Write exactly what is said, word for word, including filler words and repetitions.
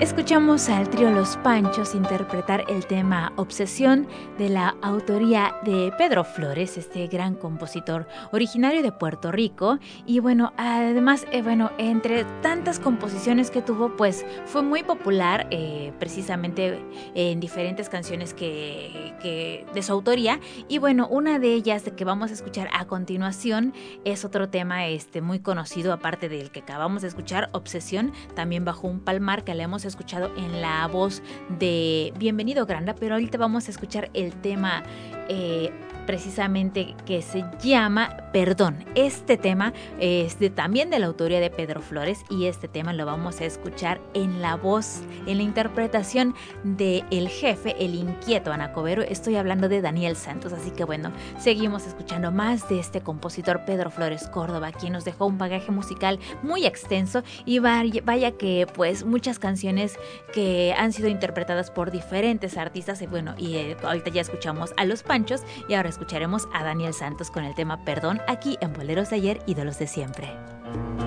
Escuchamos al trío Los Panchos interpretar el tema Obsesión, de la autoría de Pedro Flores, este gran compositor originario de Puerto Rico. Y bueno, además, eh, bueno, entre tantas composiciones que tuvo, pues fue muy popular eh, precisamente en diferentes canciones que, que de su autoría. Y bueno, una de ellas que vamos a escuchar a continuación es otro tema este, muy conocido, aparte del que acabamos de escuchar, Obsesión, también Bajo un Palmar, que le hemos escuchado en la voz de Bienvenido Granda, pero ahorita vamos a escuchar el tema eh, precisamente que se llama Perdón. Este tema es de, también de la autoría de Pedro Flores, y este tema lo vamos a escuchar en la voz, en la interpretación de el jefe, el inquieto Anacobero. Estoy hablando de Daniel Santos, así que bueno, seguimos escuchando más de este compositor Pedro Flores Córdoba, quien nos dejó un bagaje musical muy extenso, y vaya, vaya que pues muchas canciones que han sido interpretadas por diferentes artistas. Y bueno, y eh, ahorita ya escuchamos a Los Panchos y ahora escucharemos a Daniel Santos con el tema Perdón, aquí en Boleros de Ayer, Ídolos de Siempre.